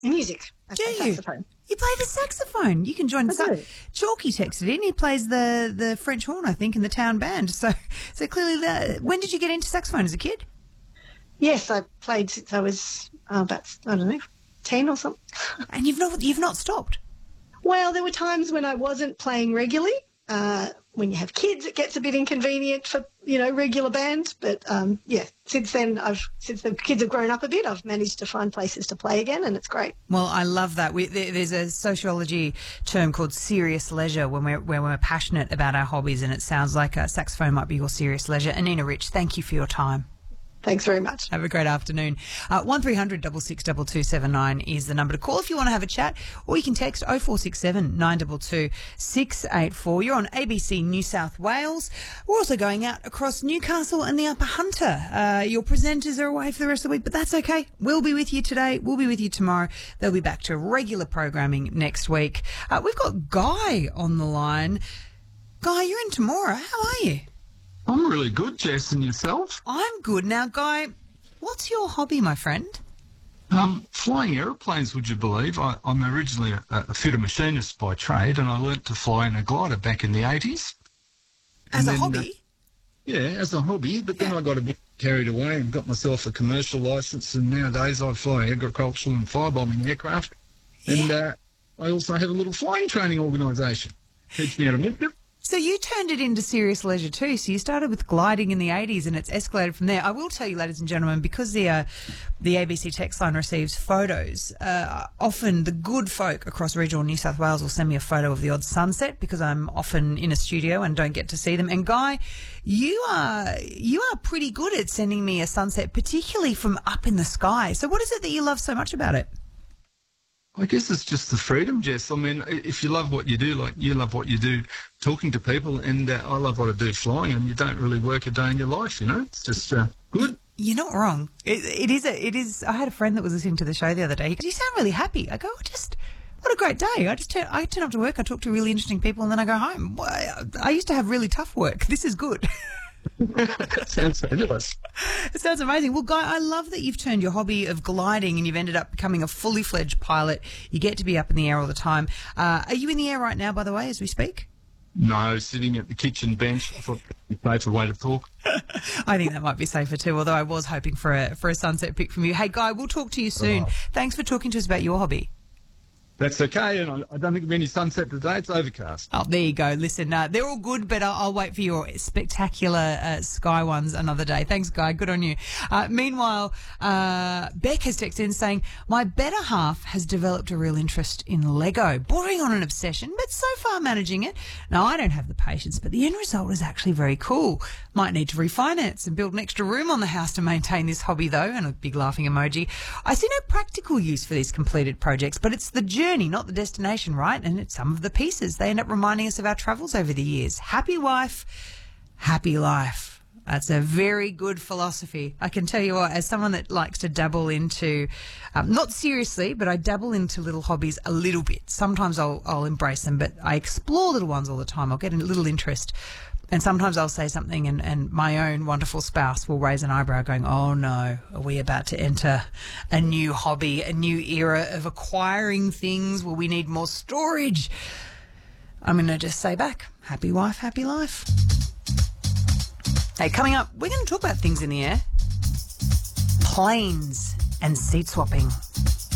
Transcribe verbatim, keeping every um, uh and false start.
Music. I Do play you? saxophone. You play the saxophone. You can join the I do. sa- Chalky texted in. He plays the, the French horn, I think, in the town band. So so clearly, the, when did you get into saxophone as a kid? Yes, I played since I was uh, about, I don't know, ten or something. And you've not you've not stopped. Well, there were times when I wasn't playing regularly. Uh, when you have kids, it gets a bit inconvenient for, you know, regular band. But, um, yeah, since then, I've since the kids have grown up a bit, I've managed to find places to play again, and it's great. Well, I love that. We, there, there's a sociology term called serious leisure when we're, when we're passionate about our hobbies, and it sounds like a saxophone might be your serious leisure. Anina Rich, thank you for your time. Thanks very much. Have a great afternoon. Uh, one three hundred six six two two seven nine is the number to call if you want to have a chat, or you can text oh four six seven, nine two two, six eight four. You're on A B C New South Wales. We're also going out across Newcastle and the Upper Hunter. Uh, your presenters are away for the rest of the week, but that's okay. We'll be with you today. We'll be with you tomorrow. They'll be back to regular programming next week. Uh, we've got Guy on the line. Guy, you're in tomorrow. How are you? I'm really good, Jess, and yourself? I'm good. Now, Guy, what's your hobby, my friend? Um, flying aeroplanes, would you believe? I, I'm originally a, a fitter machinist by trade, and I learnt to fly in a glider back in the eighties. As And a then, hobby? uh, yeah, as a hobby, but then I got a bit carried away and got myself a commercial licence, and nowadays I fly agricultural and firebombing aircraft. And uh, I also have a little flying training organisation. Teach me how to make it. So you turned it into serious leisure too. So you started with gliding in the eighties and it's escalated from there. I will tell you, ladies and gentlemen, because the uh, the A B C text line receives photos, uh, often the good folk across regional New South Wales will send me a photo of the odd sunset because I'm often in a studio and don't get to see them. And Guy, you are you are pretty good at sending me a sunset, particularly from up in the sky. So what is it that you love so much about it? I guess it's just the freedom, Jess. I mean, if you love what you do, like you love what you do talking to people, and uh, I love what I do flying, and you don't really work a day in your life, you know? It's just uh, good. You're not wrong. It, it is. A, it is. I had a friend that was listening to the show the other day. He goes, "You sound really happy." I go, oh, "Just what a great day." I just turn, I turn up to work. I talk to really interesting people, and then I go home. I used to have really tough work. This is good. That sounds fabulous. It sounds amazing. Well, Guy, I love that you've turned your hobby of gliding and you've ended up becoming a fully fledged pilot. You get to be up in the air all the time. Uh, are you in the air right now, by the way, as we speak? No, sitting at the kitchen bench. I thought that'd be a safer way to talk. I think that might be safer too, although I was hoping for a for a sunset pic from you. Hey, Guy, we'll talk to you soon. Oh. Thanks for talking to us about your hobby. That's okay, and I, I don't think there'll be any sunset today. It's overcast. Oh, there you go. Listen, uh, they're all good, but I'll, I'll wait for your spectacular uh, sky ones another day. Thanks, Guy. Good on you. Uh, meanwhile, uh, Beck has texted in saying, my better half has developed a real interest in Lego, bordering on an obsession, but so far managing it. Now, I don't have the patience, but the end result is actually very cool. Might need to refinance and build an extra room on the house to maintain this hobby, though, and a big laughing emoji. I see no practical use for these completed projects, but it's the journey, not the destination, right? And it's some of the pieces. They end up reminding us of our travels over the years. Happy wife, happy life. That's a very good philosophy. I can tell you what, as someone that likes to dabble into, um, not seriously, but I dabble into little hobbies a little bit. Sometimes I'll, I'll embrace them, but I explore little ones all the time. I'll get a little interest. And sometimes I'll say something and, and my own wonderful spouse will raise an eyebrow going, oh no, are we about to enter a new hobby, a new era of acquiring things? Will we need more storage? I'm going to just say back, happy wife, happy life. Hey, coming up, we're going to talk about things in the air. Planes and seat swapping.